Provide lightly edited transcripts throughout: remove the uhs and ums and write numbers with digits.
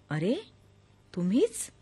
अरे, तुम्हीच?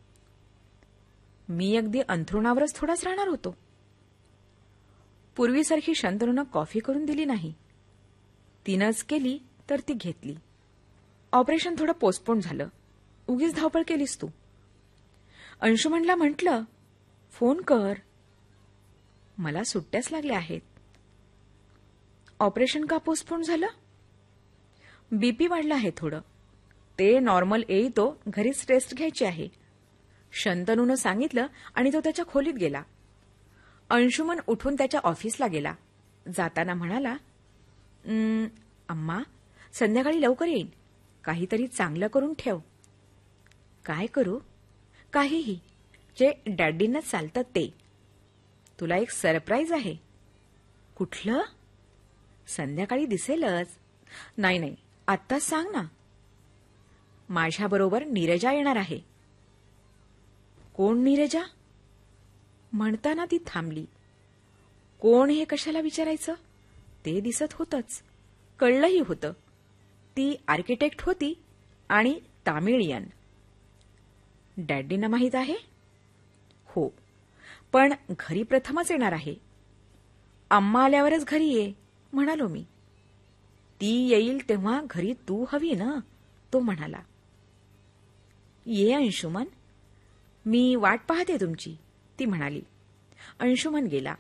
मी अगदी अंथरुणावरच थोडाच राहणार होतो. पूर्वीसारखी शंतनूनं कॉफी करून दिली नाही. तिनंच केली तर ती घेतली. ऑपरेशन थोडं पोस्टपोन झालं. उगीच धावपळ केलीस तू. अंशुमनला म्हटलं, फोन कर. मला सुट्ट्याच लागल्या आहेत. ऑपरेशन का पोस्टपोन झालं? बीपी वाढला आहे थोडं. ते नॉर्मल येईतो घरीच रेस्ट घ्यायची आहे. शंतनूनं सांगितलं आणि तो त्याच्या खोलीत गेला. अंशुमन उठून त्याच्या ऑफिसला गेला. जाताना म्हणाला, अम्मा, संध्याकाळी लवकर येईन. काहीतरी चांगलं करून ठेव. काय करू? काहीही, जे डॅडींना चालतं ते. तुला एक सरप्राईज आहे. कुठलं? संध्याकाळी दिसेलच. नाही, आत्ताच सांग ना. माझ्याबरोबर नीरजा येणार आहे. कोण नीरजा? म्हणताना ती थांबली. कोण हे कशाला विचारायचं? ते दिसत होतंच. कळलंही होतं. ती आर्किटेक्ट होती आणि तामिळियन. डॅडींना माहीत आहे? हो, पण घरी प्रथमच येणार आहे. अम्मा आल्यावरच घरी ये म्हणालो मी. ती येईल तेव्हा घरी तू हवी ना, तो म्हणाला. ये अंशुमन, मी वाट पाहते तुमची, ती म्हणाली. अंशुमन गेला.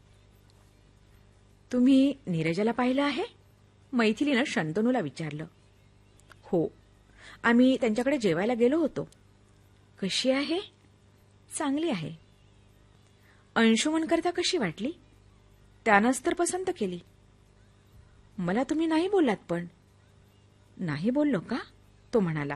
तुम्ही नीरजाला पाहिलं आहे? मैथिलीनं शंतनूला विचारलं. हो, आम्ही त्यांच्याकडे जेवायला गेलो होतो. कशी आहे? चांगली आहे. अंशुमन करता कशी वाटली? त्यानंच तर पसंत केली. मला तुम्ही नाही बोललात पण. नाही बोललो का? तो म्हणाला.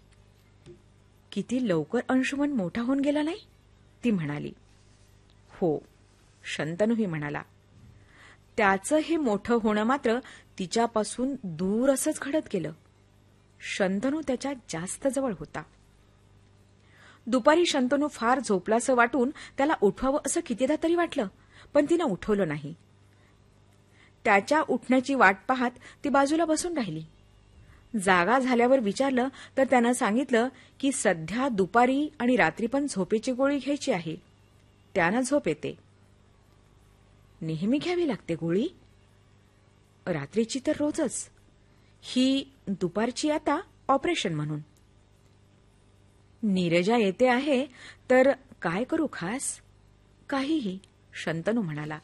किती लवकर अंशुमन मोठा होऊन गेला नाही, ती म्हणाली. हो, शंतनूही म्हणाला. त्याचं हे मोठं होणं मात्र तिच्यापासून दूर असंच घडत गेलं. शंतनू त्याच्या जास्त जवळ होता. दुपारी शंतनू फार झोपलासं वाटून त्याला उठवावं असं कितीदा तरी वाटलं, पण तिनं उठवलं नाही. त्याच्या उठण्याची वाट पाहत ती बाजूला बसून राहिली. जागा झाल्यावर विचारलं तर त्यानं सांगितलं की सध्या दुपारी आणि रात्री पण झोपेची गोळी घ्यायची आहे. त्यानं झोप येते. नेहमी घ्यावी लागते गोळी? रात्रीची तर रोजच. ही दुपारची आता ऑपरेशन म्हणून. नीरजा येते आहे तर काय करू खास? काहीही, शंतनू म्हणाला.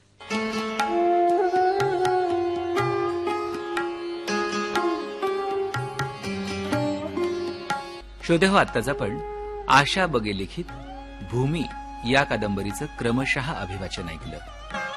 श्रोते हो, आत्ताच आपण आशा बगे लिखित भूमी या कादंबरीचं क्रमशः अभिवाचन ऐकलं.